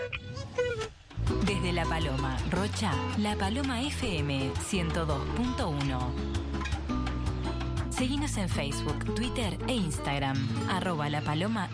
Desde La Paloma, Rocha, La Paloma FM 102.1. Seguinos en Facebook, Twitter e Instagram, @lapaloma